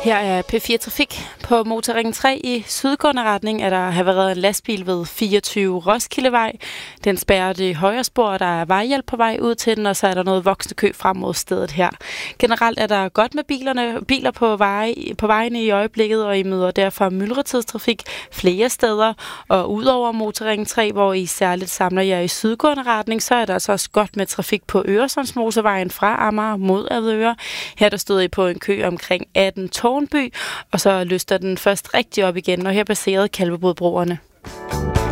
Her er P4 Trafik. På Motorring 3 i sydgående retning er der havareret en lastbil ved 24 Roskildevej. Den spærrer det højre spor, og der er vejhjælp på vej ud til den, og så er der noget voksende kø frem mod stedet her. Generelt er der godt med biler på vejene i øjeblikket, og I møder derfor myldretidstrafik flere steder. Og udover Motorring 3, hvor I særligt samler jer i sydgående retning, så er der altså også godt med trafik på Øresundsmotorvejen fra Amager mod Avedøre. Her der stod I på en kø omkring 18 Tårnby, og så løster den først rigtig op igen, og her passerede Kalvebodbroerne.